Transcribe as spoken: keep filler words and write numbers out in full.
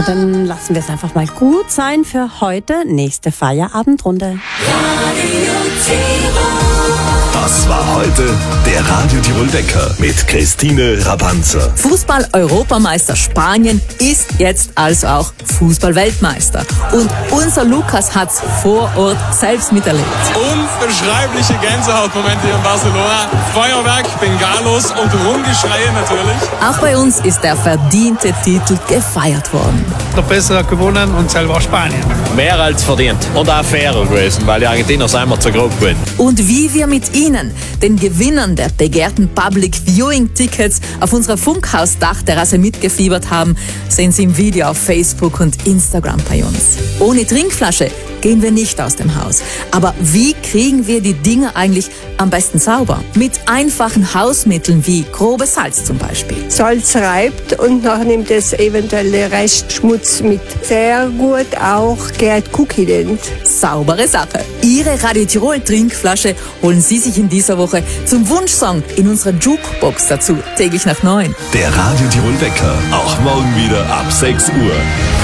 Dann lassen wir es einfach mal gut sein für heute. Nächste Feierabendrunde. Das war heute der Radio Tirol Wecker mit Christine Rabanzer. Fußball-Europameister Spanien ist jetzt also auch Fußball-Weltmeister. Und unser Lukas hat's vor Ort selbst miterlebt. Unbeschreibliche Gänsehautmomente hier in Barcelona. Feuerwerk, Bengalos und Rumgeschreie natürlich. Auch bei uns ist der verdiente Titel gefeiert worden. Der Bessere hat gewonnen und selber Spanien. Mehr als verdient. Und auch fairer gewesen, weil die Argentinier sind immer zu grob gewesen. Und wie wir mit Ihnen, den Gewinnern der begehrten Public Viewing Tickets, auf unserer Funkhaus-Dachterrasse mitgefiebert haben, sehen Sie im Video auf Facebook und Instagram bei uns. Ohne Trinkflasche gehen wir nicht aus dem Haus. Aber wie kriegen wir die Dinger eigentlich am besten sauber? Mit einfachen Hausmitteln wie grobes Salz zum Beispiel. Salz reibt und nachher nimmt es eventuelle Restschmutz mit. Sehr gut auch Gerd Cookie Dent. Saubere Sache. Ihre Radio Tirol Trinkflasche holen Sie sich in dieser Woche zum Wunschsong in unserer Jukebox dazu. Täglich nach neun. Der Radio Tirol Wecker, auch morgen wieder ab sechs Uhr.